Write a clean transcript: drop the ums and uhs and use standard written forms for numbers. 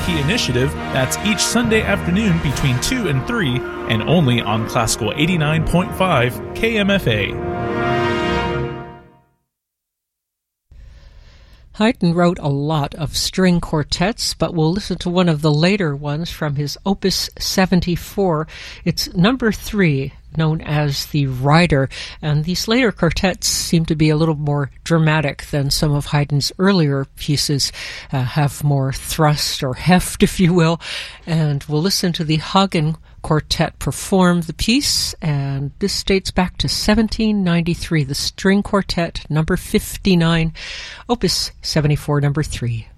Key Initiative. That's each Sunday afternoon between 2 and 3, and only on Classical 89.5 KMFA. Haydn wrote a lot of string quartets, but we'll listen to one of the later ones from his Opus 74. It's number 3, known as the Rider, and these later quartets seem to be a little more dramatic than some of Haydn's earlier pieces, have more thrust or heft, if you will, and we'll listen to the Hagen Quartet perform the piece, and this dates back to 1793, the String Quartet, number 59, Opus 74, number 3.